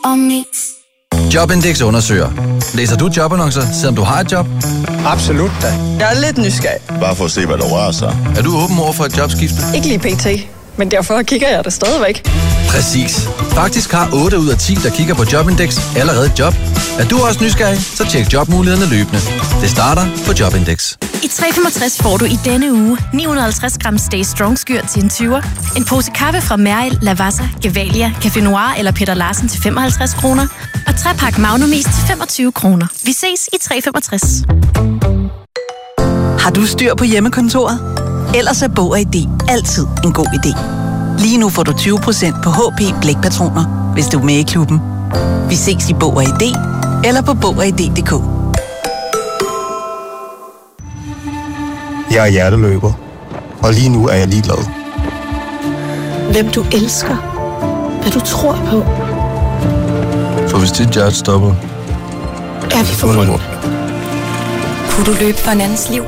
og Mix. Jobindex undersøger. Læser du jobannoncer, selvom du har et job? Absolut da. Jeg er lidt nysgerrig. Bare for at se, hvad der rører sig. Er du åben over for et jobskifte? Ikke lige pt. Men derfor kigger jeg det stadigvæk. Præcis. Faktisk har 8 ud af 10, der kigger på Jobindex, allerede et job. Er du også nysgerrig, så tjek jobmulighederne løbende. Det starter på Jobindex. I 365 får du i denne uge 950 gram Stay Strong Skyr til en 20'er, en pose kaffe fra Merrill, Lavazza, Gevalia, Café Noir eller Peter Larsen til 55 kroner, og 3-pakke Magnumis til 25 kroner. Vi ses i 365. Har du styr på hjemmekontoret? Ellers er Bog & ID altid en god idé. Lige nu får du 20% på HP blækpatroner, hvis du er med i klubben. Vi ses i Bog & ID eller på BogAid.dk. Jeg er hjerteløber, og lige nu er jeg ligeglad. Hvem du elsker. Hvad du tror på. For hvis dit hjerte stopper, Er vi forbundet? Kunne du løbe for en andens liv?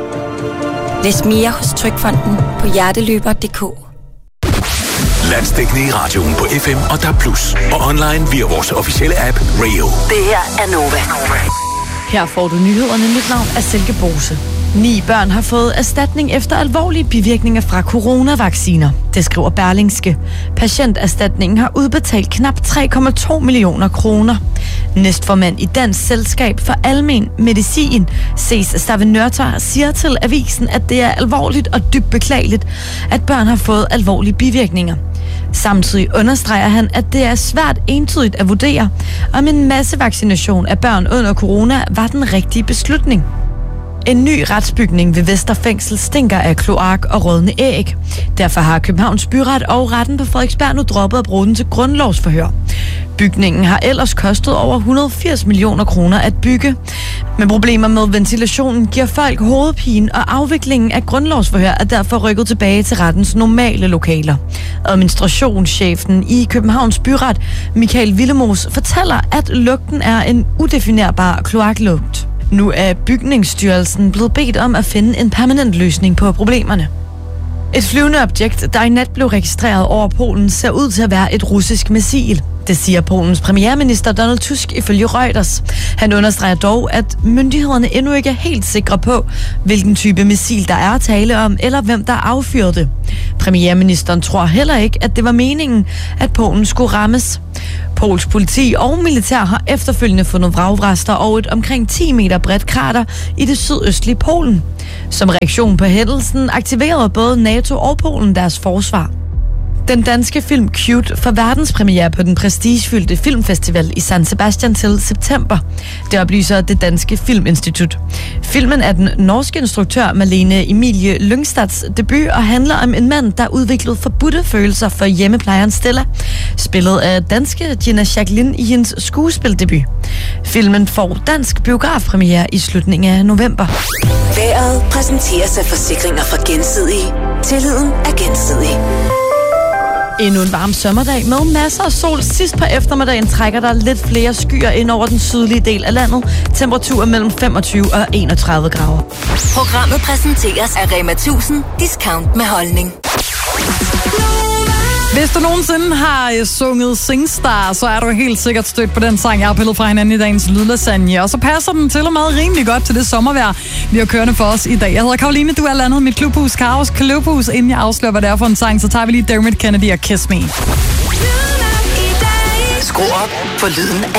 Læs mere hos Trygfonden på hjerteløber.dk. Landsdækkende i radioen på FM og DAB+. Og online via vores officielle app Radio. Det her er Nova. Her får du nyhederne. Mit navn er Silke Bose. 9 børn har fået erstatning efter alvorlige bivirkninger fra coronavacciner. Det skriver Berlingske. Patienterstatningen har udbetalt knap 3,2 millioner kroner. Næstformand i Dansk Selskab for Almen Medicin, Cees Stavenørter, siger til avisen, at det er alvorligt og dybt beklageligt, at børn har fået alvorlige bivirkninger. Samtidig understreger han, at det er svært entydigt at vurdere, om en massevaccination af børn under corona var den rigtige beslutning. En ny retsbygning ved Vesterfængsel stinker af kloak og rådne æg. Derfor har Københavns Byret og retten på Frederiksberg nu droppet at bruge den til grundlovsforhør. Bygningen har ellers kostet over 180 millioner kroner at bygge. Men problemer med ventilationen giver folk hovedpine, og afviklingen af grundlovsforhør er derfor rykket tilbage til rettens normale lokaler. Administrationschefen i Københavns Byret, Michael Willemoes, fortæller, at lugten er en udefinerbar kloaklugt. Nu er Bygningsstyrelsen blevet bedt om at finde en permanent løsning på problemerne. Et flyvende objekt, der i nat blev registreret over Polen, ser ud til at være et russisk missil. Det siger Polens premierminister Donald Tusk ifølge Reuters. Han understreger dog, at myndighederne endnu ikke er helt sikre på, hvilken type missil der er tale om, eller hvem der affyrede det. Premierministeren tror heller ikke, at det var meningen, at Polen skulle rammes. Pols politi og militær har efterfølgende fundet vragrester og et omkring 10 meter bredt krater i det sydøstlige Polen. Som reaktion på hændelsen aktiverede både NATO og Polen deres forsvar. Den danske film Cute får verdenspremiere på den prestigefyldte filmfestival i San Sebastian til september. Det oplyser det danske filminstitut. Filmen er den norske instruktør Malene Emilie Lyngstads debut og handler om en mand, der udviklede forbudte følelser for hjemmeplejeren Stella, spillet af danske Gina Jacqueline i hendes skuespildebut. Filmen får dansk biografpremiere i slutningen af november. Vejret præsenteres af forsikringer fra Gensidige. Tilliden er gensidig. Endnu en varm sommerdag med masser af sol. Sidst på eftermiddagen trækker der lidt flere skyer ind over den sydlige del af landet. Temperaturer mellem 25 og 31 grader. Programmet præsenteres af Rema 1000 Discount med holdning. Hvis du nogensinde har sunget Singstar, så er du helt sikkert stødt på den sang, jeg har pillet fra hinanden i dagens lydlasagne. Og så passer den til og med rimelig godt til det sommervejr, vi har kørende for os i dag. Jeg hedder Karoline, du er landet mit klubhus, Karos Klubhus. Inden jeg afslører, hvad det er for en sang, så tager vi lige Dermot Kennedy og Kiss Me. Skru op for lyden